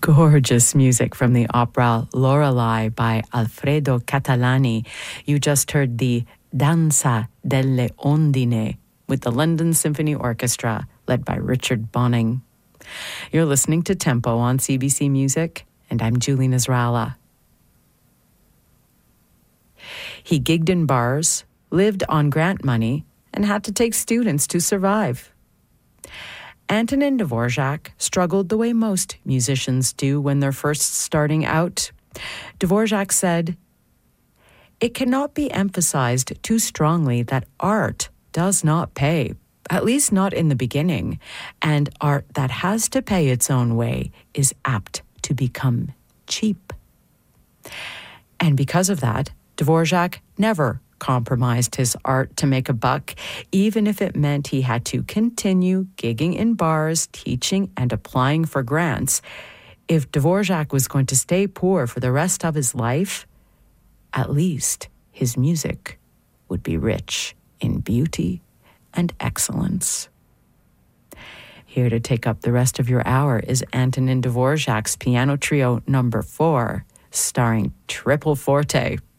Gorgeous music from the opera Lorelei by Alfredo Catalani. You just heard the Danza delle Ondine with the London Symphony Orchestra, led by Richard Bonning. You're listening to Tempo on CBC Music, and I'm Julie Nasrallah. He gigged in bars, lived on grant money, and had to take students to survive. Antonin Dvorak struggled the way most musicians do when they're first starting out. Dvorak said, "It cannot be emphasized too strongly that art does not pay, at least not in the beginning, and art that has to pay its own way is apt to become cheap." And because of that, Dvorak never compromised his art to make a buck, even if it meant he had to continue gigging in bars, teaching, and applying for grants. If Dvorak was going to stay poor for the rest of his life, at least his music would be rich in beauty and excellence. Here to take up the rest of your hour is Antonin Dvorak's Piano Trio No. 4, starring Triple Forte.